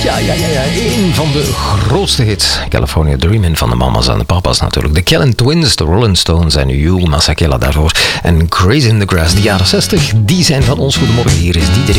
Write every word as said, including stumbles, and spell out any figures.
Ja, ja, ja, ja. Een van de grootste hits. California Dreamin' van de mama's en de papa's natuurlijk. De Kellen Twins, de Rolling Stones en Hugh Masekela daarvoor. En Crazy in the Grass, de jaren zestig, die zijn van ons. Goedemorgen, hier is Diederik.